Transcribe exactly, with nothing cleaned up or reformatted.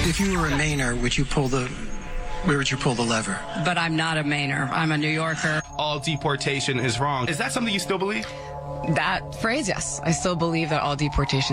If you were a Mainer, would you pull the, where would you pull the lever? But I'm not a Mainer. I'm a New Yorker. All deportation is wrong. Is that something you still believe? That phrase, yes. I still believe that all deportation